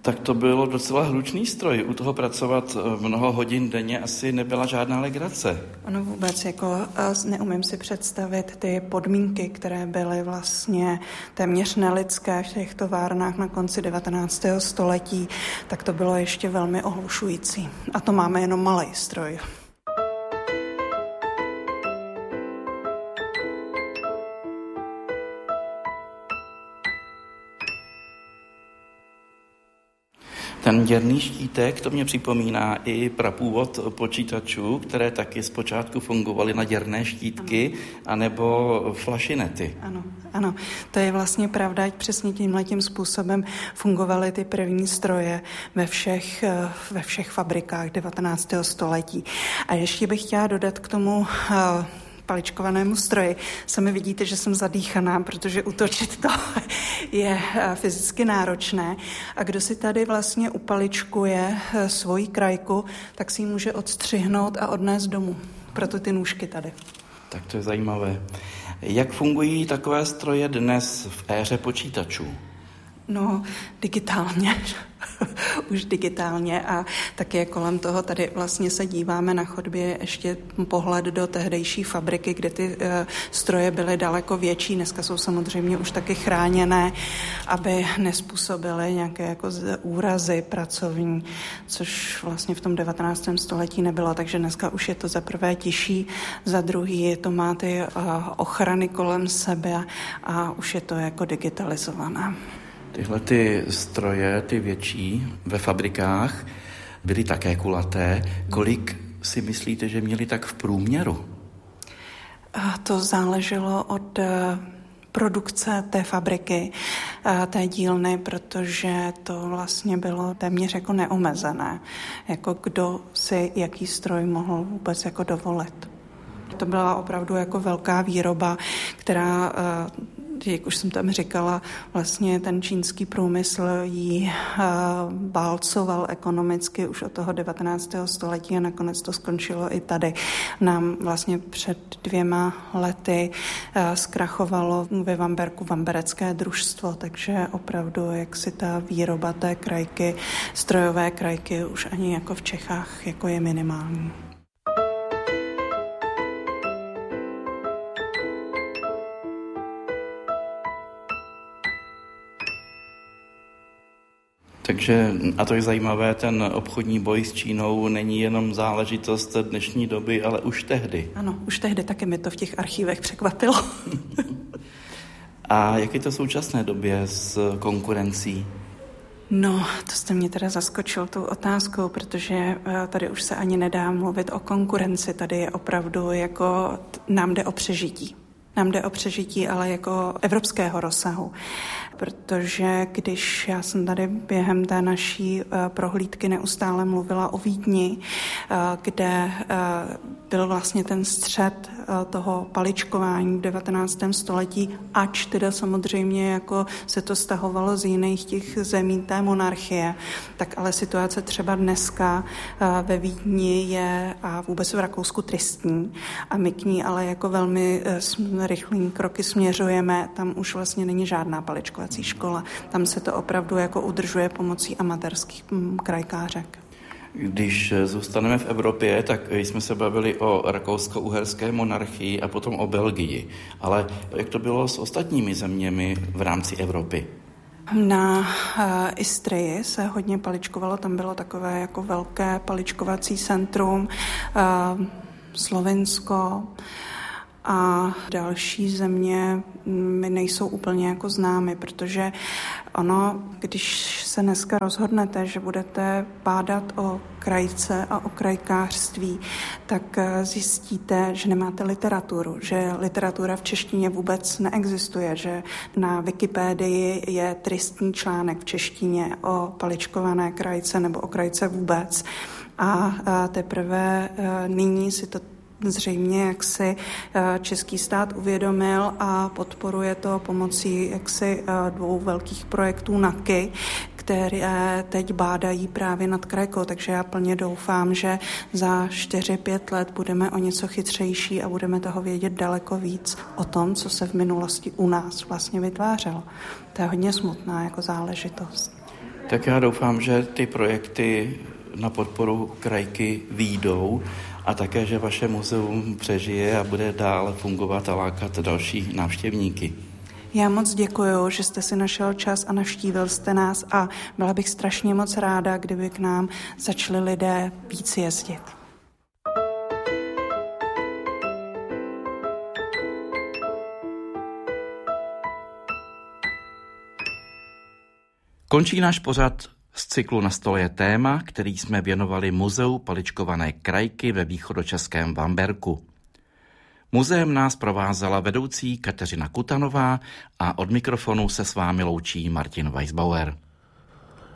Tak to bylo docela hlučný stroj. U toho pracovat mnoho hodin denně asi nebyla žádná legrace. Ano, vůbec neumím si představit ty podmínky, které byly vlastně téměř nelidské v těch továrnách na konci 19. století, tak to bylo ještě velmi ohlušující. A to máme jenom malý stroj. Ten děrný štítek, to mě připomíná i prapůvod počítačů, které taky zpočátku fungovaly na děrné štítky, anebo flašinety. Ano, to je vlastně pravda, ať přesně tímhletím způsobem fungovaly ty první stroje ve všech fabrikách 19. století. A ještě bych chtěla dodat k tomu paličkovanému stroji. Sami vidíte, že jsem zadýchaná, protože utočit to je fyzicky náročné. A kdo si tady vlastně upaličkuje svoji krajku, tak si ji může odstřihnout a odnést domů. Proto ty nůžky tady. Tak to je zajímavé. Jak fungují takové stroje dnes v éře počítačů? No, digitálně. Už digitálně a také kolem toho tady vlastně se díváme na chodbě ještě pohled do tehdejší fabriky, kde ty stroje byly daleko větší. Dneska jsou samozřejmě už taky chráněné, aby nezpůsobily nějaké jako úrazy pracovní, což vlastně v tom 19. století nebylo, takže dneska už je to za prvé tiší, za druhý to má ty ochrany kolem sebe a už je to jako digitalizované. Tyhle ty stroje, ty větší ve fabrikách, byly také kulaté. Kolik si myslíte, že měli tak v průměru? To záleželo od produkce té fabriky, té dílny, protože to vlastně bylo téměř jako neomezené. Jako kdo si jaký stroj mohl vůbec jako dovolit. To byla opravdu jako velká výroba, která, jak už jsem tam říkala, vlastně ten čínský průmysl ji válcoval ekonomicky už od toho 19. století a nakonec to skončilo i tady. Nám vlastně před 2 lety zkrachovalo ve Vamberku vamberecké družstvo, takže opravdu jak si ta výroba té krajky, strojové krajky už ani jako v Čechách jako je minimální. Takže, a to je zajímavé, ten obchodní boj s Čínou není jenom záležitost dnešní doby, ale už tehdy. Ano, už tehdy taky mi to v těch archívech překvapilo. A jak je to v současné době s konkurencí? No, to jste mě teda zaskočil tou otázkou, protože tady už se ani nedá mluvit o konkurenci, tady je opravdu jako nám jde o přežití. Nám jde o přežití, ale jako evropského rozsahu. Protože když já jsem tady během té naší prohlídky neustále mluvila o Vídni, kde byl vlastně ten střed toho paličkování v 19. století, ač teda samozřejmě jako se to stahovalo z jiných těch zemí té monarchie, tak ale situace třeba dneska ve Vídni je a vůbec v Rakousku tristní a my k ní ale jako velmi rychlými kroky směřujeme. Tam už vlastně není žádná paličkovací škola. Tam se to opravdu jako udržuje pomocí amatérských krajkářek. Když zůstaneme v Evropě, tak jsme se bavili o rakousko-uherské monarchii a potom o Belgii. Ale jak to bylo s ostatními zeměmi v rámci Evropy? Na Istrii se hodně paličkovalo, tam bylo takové jako velké paličkovací centrum, Slovinsko a další země mi nejsou úplně jako známy, protože ono, když se dneska rozhodnete, že budete bádat o krajce a o krajkářství, tak zjistíte, že nemáte literaturu, že literatura v češtině vůbec neexistuje, že na Wikipedii je tristní článek v češtině o paličkované krajce nebo o krajce vůbec. A teprve nyní si to zřejmě jaksi český stát uvědomil a podporuje to pomocí jaksi 2 velkých projektů NAKY, které teď bádají právě nad krajkou, takže já plně doufám, že za 4-5 let budeme o něco chytřejší a budeme toho vědět daleko víc o tom, co se v minulosti u nás vlastně vytvářelo. To je hodně smutná jako záležitost. Tak já doufám, že ty projekty na podporu krajky vyjdou a také, že vaše muzeum přežije a bude dále fungovat a lákat další návštěvníky. Já moc děkuju, že jste si našel čas a navštívil jste nás a byla bych strašně moc ráda, kdyby k nám začali lidé víc jezdit. Končí náš pořad z cyklu Na stole je téma, který jsme věnovali Muzeu paličkované krajky ve východočeském Vamberku. Muzeem nás provázela vedoucí Kateřina Kutanová a od mikrofonu se s vámi loučí Martin Weisbauer.